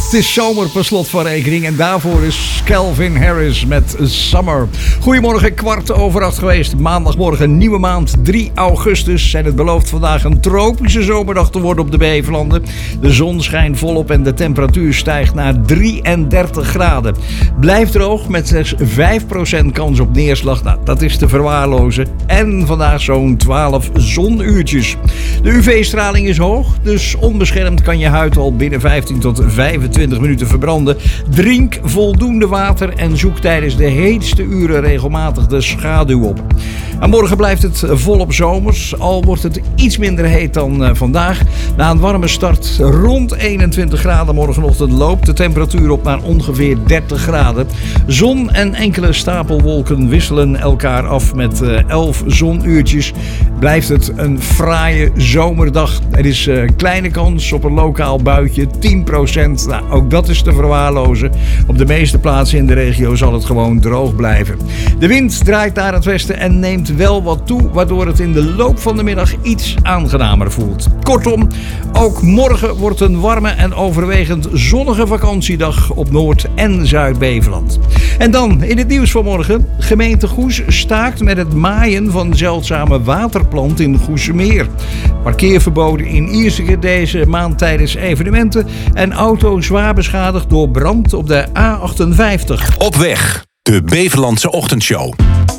Het is zomer per slot van rekening en daarvoor is Calvin Harris met Summer. Goedemorgen, 7:15 geweest. Maandagmorgen, nieuwe maand, 3 augustus. En het belooft vandaag een tropische zomerdag te worden op de Bevelanden. De zon schijnt volop en de temperatuur stijgt naar 33 graden. Blijft droog met slechts 5% kans op neerslag. Nou, dat is te verwaarlozen. En vandaag zo'n 12 zonuurtjes. De UV-straling is hoog, dus onbeschermd kan je huid al binnen 15 tot 25 minuten verbranden. Drink voldoende water en zoek tijdens de heetste uren regelmatig de schaduw op. En morgen blijft het volop zomers, al wordt het iets minder heet dan vandaag. Na een warme start rond 21 graden morgenochtend loopt de temperatuur op naar ongeveer 30 graden. Zon en enkele stapelwolken wisselen elkaar af met 11 zonuurtjes. Blijft het een fraaie zomerdag. Er is kleine kans op een lokaal buitje, 10%. Nou, ook dat is te verwaarlozen. Op de meeste plaatsen in de regio zal het gewoon droog blijven. De wind draait naar het westen en neemt wel wat toe, waardoor het in de loop van de middag iets aangenamer voelt. Kortom, ook morgen wordt een warme en overwegend zonnige vakantiedag op Noord- en Zuid-Beveland. En dan in het nieuws van morgen. Gemeente Goes staakt met het maaien van zeldzame waterplant in Goesemeer. Parkeerverboden in Ierseke deze maand tijdens evenementen en auto zwaar beschadigd door brand op de A58. Op weg, de Bevelandse Ochtendshow.